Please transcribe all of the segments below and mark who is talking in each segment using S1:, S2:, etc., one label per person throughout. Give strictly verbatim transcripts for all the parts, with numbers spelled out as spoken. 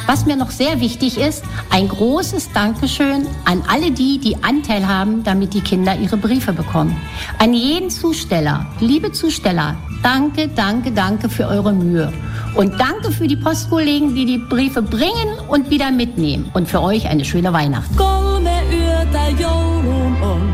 S1: Was mir noch sehr wichtig ist, ein großes Dankeschön an alle die, die Anteil haben, damit die Kinder ihre Briefe bekommen. An jeden Zusteller, liebe Zusteller, danke, danke, danke für eure Mühe. Und danke für die Postkollegen, die die Briefe bringen und wieder mitnehmen. Und für euch eine schöne Weihnacht.
S2: Kolme yötä joulun on,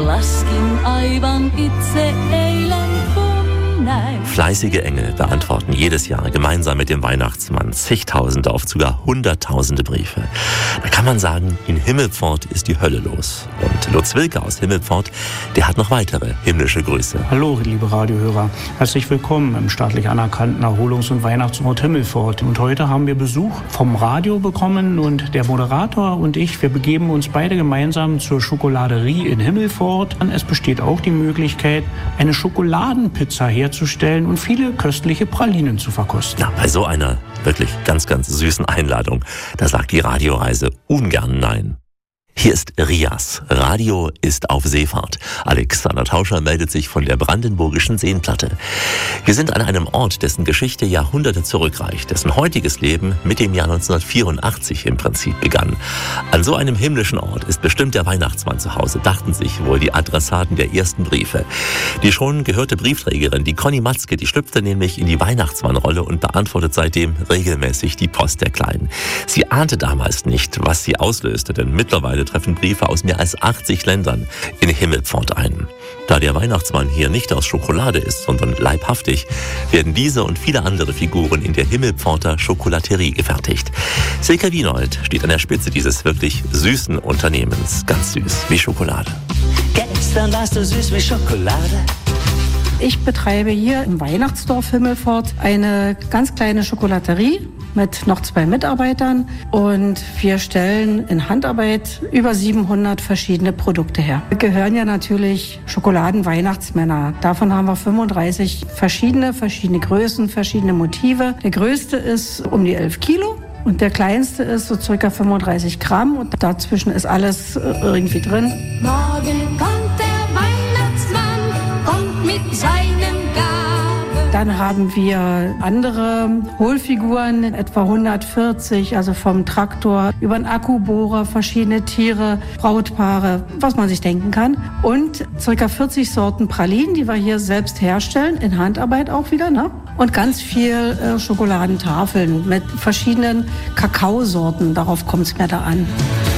S2: laskin aivan itse eilen kun näin.
S3: Fleißige Engel beantworten jedes Jahr gemeinsam mit dem Weihnachtsmann zigtausende, oft sogar hunderttausende Briefe. Da kann man sagen, in Himmelpfort ist die Hölle los. Und Lutz Wilke aus Himmelpfort, der hat noch weitere himmlische Grüße.
S4: Hallo, liebe Radiohörer. Herzlich willkommen im staatlich anerkannten Erholungs- und Weihnachtsort Himmelpfort. Und heute haben wir Besuch vom Radio bekommen und der Moderator und ich, wir begeben uns beide gemeinsam zur Schokoladerie in Himmelpfort. Es besteht auch die Möglichkeit, eine Schokoladenpizza herzustellen und viele köstliche Pralinen zu verkosten.
S3: Na, bei so einer wirklich ganz, ganz süßen Einladung, da sagt die Radioreise ungern nein. Hier ist Rias. Radio ist auf Seefahrt. Alexander Tauscher meldet sich von der brandenburgischen Seenplatte. Wir sind an einem Ort, dessen Geschichte Jahrhunderte zurückreicht, dessen heutiges Leben mit dem Jahr neunzehnhundertvierundachtzig im Prinzip begann. An so einem himmlischen Ort ist bestimmt der Weihnachtsmann zu Hause, dachten sich wohl die Adressaten der ersten Briefe. Die schon gehörte Briefträgerin, die Conny Matzke, die schlüpfte nämlich in die Weihnachtsmannrolle und beantwortet seitdem regelmäßig die Post der Kleinen. Sie ahnte damals nicht, was sie auslöste, denn mittlerweile treffen Briefe aus mehr als achtzig Ländern in Himmelpfort ein. Da der Weihnachtsmann hier nicht aus Schokolade ist, sondern leibhaftig, werden diese und viele andere Figuren in der Himmelpforter Schokolaterie gefertigt. Silke Wienold steht an der Spitze dieses wirklich süßen Unternehmens. Ganz süß wie Schokolade.
S5: Gestern warst du süß wie Schokolade.
S6: Ich betreibe hier im Weihnachtsdorf Himmelpfort eine ganz kleine Schokolaterie mit noch zwei Mitarbeitern und wir stellen in Handarbeit über siebenhundert verschiedene Produkte her. Wir gehören ja natürlich Schokoladen-Weihnachtsmänner. Davon haben wir fünfunddreißig verschiedene, verschiedene Größen, verschiedene Motive. Der größte ist um die elf Kilo. Und der kleinste ist so circa fünfunddreißig Gramm und dazwischen ist alles irgendwie drin.
S2: Morgen kommt der Weihnachtsmann, kommt mit seinem Gaben.
S6: Dann haben wir andere Hohlfiguren, etwa hundertvierzig, also vom Traktor über einen Akkubohrer, verschiedene Tiere, Brautpaare, was man sich denken kann. Und circa vierzig Sorten Pralinen, die wir hier selbst herstellen, in Handarbeit auch wieder, ne? Und ganz viel äh, Schokoladentafeln mit verschiedenen Kakaosorten, darauf kommt es mir da an.